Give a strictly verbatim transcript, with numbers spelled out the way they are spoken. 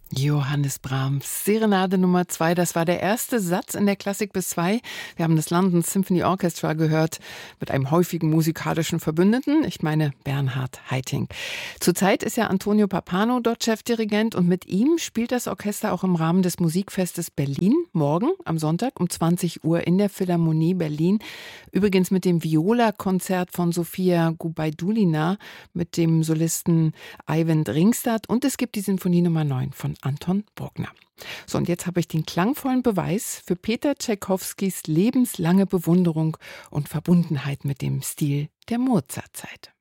Johannes Brahms, Serenade Nummer zwei, das war der erste Satz in der Klassik bis zwei. Wir haben das London Symphony Orchestra gehört mit einem häufigen musikalischen Verbündeten, ich meine Bernhard Haitink. Zurzeit ist ja Antonio Pappano dort Chefdirigent und mit ihm spielt das Orchester auch im Rahmen des Musikfestes Berlin morgen am Sonntag um zwanzig Uhr in der Philharmonie Berlin. Übrigens mit dem Viola-Konzert von Sofia Gubaidulina mit dem Solisten Eivind Ringstad und es gibt die Sinfonie Nummer neun von Anton Bruckner. So, und jetzt habe ich den klangvollen Beweis für Peter Tschaikowskis lebenslange Bewunderung und Verbundenheit mit dem Stil der Mozartzeit.